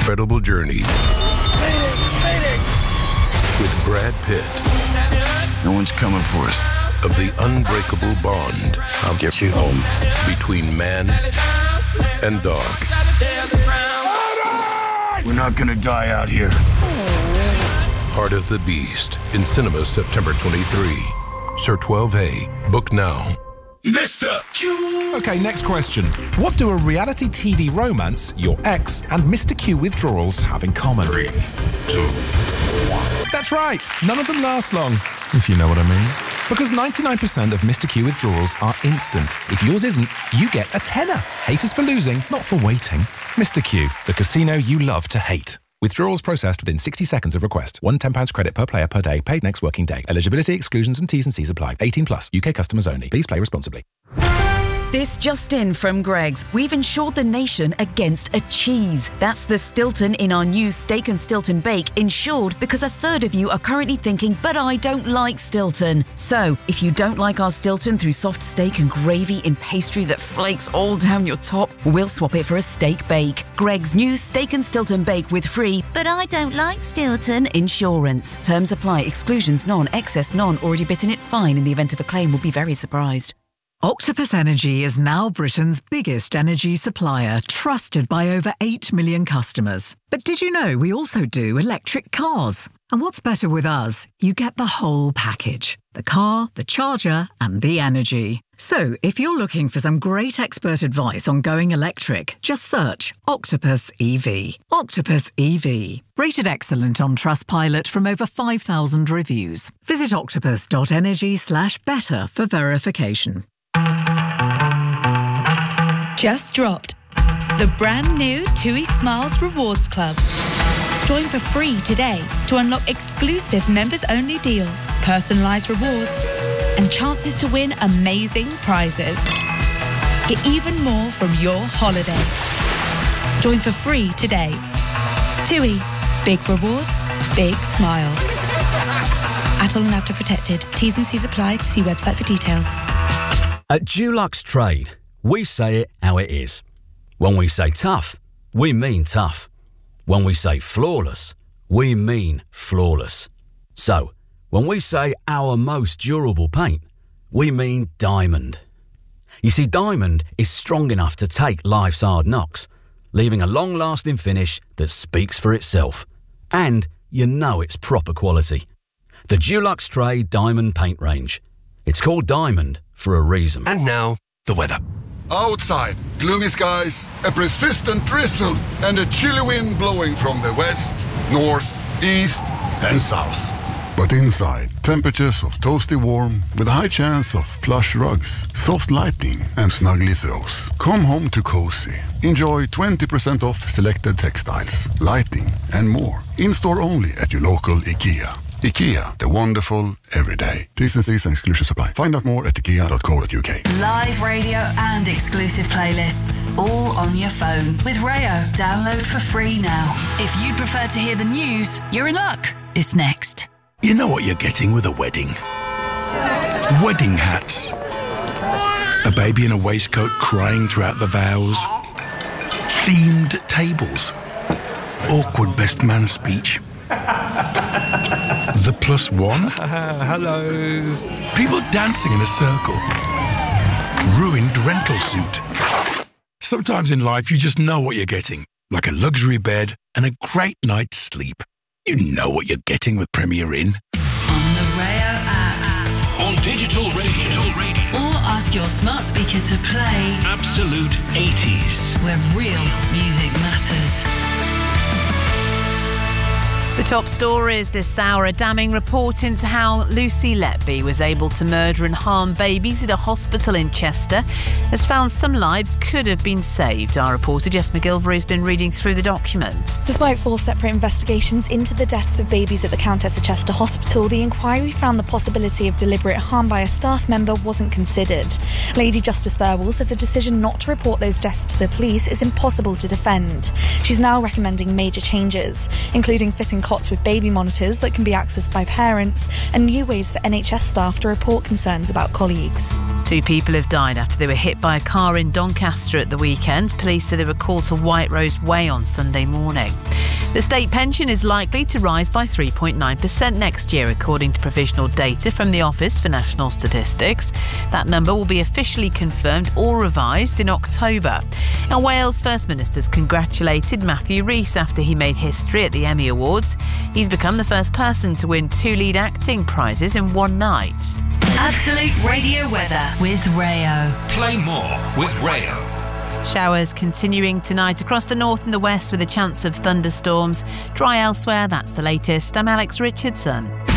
incredible journey with Brad Pitt. No one's coming for us. Of the unbreakable bond. I'll get you home. Between man and dog. We're not gonna die out here. Heart of the Beast in cinemas September 23. Sir 12A. Book now. Mr. Q. Okay, next question. What do a reality TV romance, your ex, and Mr. Q withdrawals have in common? 3, 2, 1. That's right. None of them last long, if you know what I mean. Because 99% of Mr. Q withdrawals are instant. If yours isn't, you get a tenner. Hate us for losing, not for waiting. Mr. Q, the casino you love to hate. Withdrawals processed within 60 seconds of request. £1 credit per player per day, paid next working day. Eligibility, exclusions and T's and C's apply. 18 plus. UK customers only. Please play responsibly. This just in from Greggs. We've insured the nation against a cheese. That's the Stilton in our new Steak and Stilton Bake, insured because a third of you are currently thinking, but I don't like Stilton. So, if you don't like our Stilton through soft steak and gravy in pastry that flakes all down your top, we'll swap it for a steak bake. Greggs' new Steak and Stilton Bake with free, but I don't like Stilton insurance. Terms apply. Exclusions none. Excess none. Already bitten it fine. In the event of a claim, will be very surprised. Octopus Energy is now Britain's biggest energy supplier, trusted by over 8 million customers. But did you know we also do electric cars? And what's better with us? You get the whole package. The car, the charger, and the energy. So, if you're looking for some great expert advice on going electric, just search Octopus EV. Octopus EV. Rated excellent on Trustpilot from over 5,000 reviews. Visit octopus.energy/better for verification. Just dropped. The brand new TUI Smiles Rewards Club. Join for free today to unlock exclusive members-only deals, personalised rewards, and chances to win amazing prizes. Get even more from your holiday. Join for free today. TUI. Big rewards, big smiles. Atoll and Apta protected. T's and C's apply. See website for details. At Dulux Trade, we say it how it is. When we say tough, we mean tough. When we say flawless, we mean flawless. So, when we say our most durable paint, we mean Diamond. You see, Diamond is strong enough to take life's hard knocks, leaving a long-lasting finish that speaks for itself. And you know it's proper quality. The Dulux Trade Diamond paint range. It's called Diamond for a reason. And now, the weather. Outside, gloomy skies, a persistent drizzle, and a chilly wind blowing from the west, north, east, and south. But inside, temperatures of toasty warm with a high chance of plush rugs, soft lighting, and snuggly throws. Come home to cozy. Enjoy 20% off selected textiles, lighting, and more. In-store only at your local IKEA. IKEA, the wonderful everyday. T's and C's and exclusions apply. Find out more at ikea.co.uk. Live radio and exclusive playlists, all on your phone. With Rayo, download for free now. If you'd prefer to hear the news, you're in luck. It's next. You know what you're getting with a wedding? Wedding hats. A baby in a waistcoat crying throughout the vows. Themed tables. Awkward best man speech. The plus one. Hello. People dancing in a circle. Ruined rental suit. Sometimes in life you just know what you're getting. Like a luxury bed and a great night's sleep. You know what you're getting with Premier Inn. On the Rayo app. On digital radio. Or ask your smart speaker to play Absolute 80s. where real music matters. The top stories this hour, a damning report into how Lucy Letby was able to murder and harm babies at a hospital in Chester has found some lives could have been saved. Our reporter Jess McGilvery has been reading through the documents. Despite 4 separate investigations into the deaths of babies at the Countess of Chester Hospital, the inquiry found the possibility of deliberate harm by a staff member wasn't considered. Lady Justice Thirlwall says a decision not to report those deaths to the police is impossible to defend. She's now recommending major changes, including fitting cots cots with baby monitors that can be accessed by parents, and new ways for NHS staff to report concerns about colleagues. 2 people have died after they were hit by a car in Doncaster at the weekend. Police say they were called to White Rose Way on Sunday morning. The state pension is likely to rise by 3.9% next year, according to provisional data from the Office for National Statistics. That number will be officially confirmed or revised in October. And Wales First Minister's congratulated Matthew Rhys after he made history at the Emmy Awards. He's become the first person to win 2 lead acting prizes in one night. Absolute Radio weather with Rayo. Play more with Rayo. Showers continuing tonight across the north and the west with a chance of thunderstorms. Dry elsewhere, that's the latest. I'm Alex Richardson.